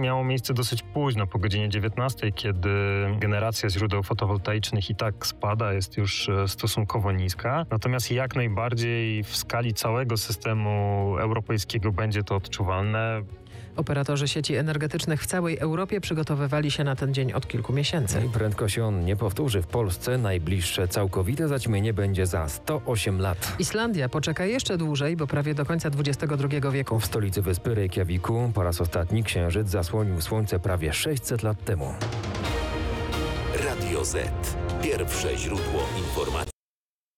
miało miejsce dosyć późno, po godzinie 19, kiedy generacja źródeł fotowoltaicznych i tak spada, jest już stosunkowo niska. Natomiast jak najbardziej w skali całego systemu europejskiego będzie to odczuwalne. Operatorzy sieci energetycznych w całej Europie przygotowywali się na ten dzień od kilku miesięcy. I prędko się on nie powtórzy w Polsce. Najbliższe całkowite zaćmienie będzie za 108 lat. Islandia poczeka jeszcze dłużej, bo prawie do końca XXI wieku. W stolicy wyspy Reykjaviku po raz ostatni księżyc zasłonił słońce prawie 600 lat temu. Radio Z. Pierwsze źródło informacji